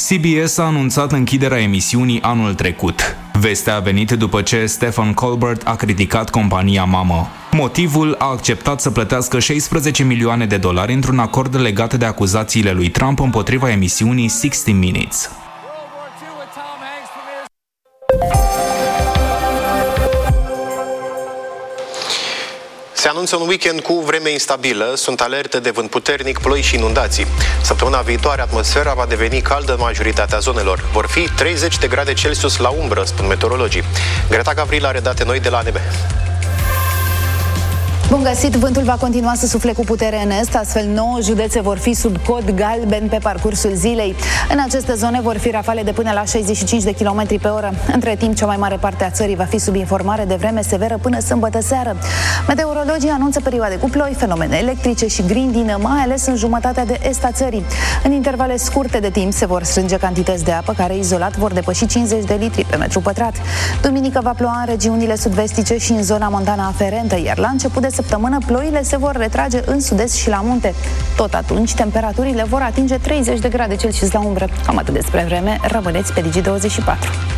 CBS a anunțat închiderea emisiunii anul trecut. Vestea a venit după ce Stephen Colbert a criticat compania mamă. Motivul: a acceptat să plătească $16 milioane într-un acord legat de acuzațiile lui Trump împotriva emisiunii 60 Minutes. Se anunță un weekend cu vreme instabilă, sunt alerte de vânt puternic, ploi și inundații. Săptămâna viitoare, atmosfera va deveni caldă în majoritatea zonelor. Vor fi 30 de grade Celsius la umbră, spun meteorologii. Greta Gavril are date noi de la ANB. Bun găsit! Vântul va continua să sufle cu putere în est, astfel 9 județe vor fi sub cod galben pe parcursul zilei. În aceste zone vor fi rafale de până la 65 de km pe oră. Între timp, cea mai mare parte a țării va fi sub informare de vreme severă până sâmbătă seară. Meteorologii anunță perioade cu ploi, fenomene electrice și grindină, mai ales în jumătatea de est a țării. În intervale scurte de timp se vor strânge cantități de apă care izolat vor depăși 50 de litri pe metru pătrat. Duminică va ploua în regiunile sud-vestice și în zona montană aferentă, iar la început de săptămână ploile se vor retrage în sud-est și la munte. Tot atunci, temperaturile vor atinge 30 de grade Celsius la umbră. Cam atât despre vreme, rămâneți pe Digi24.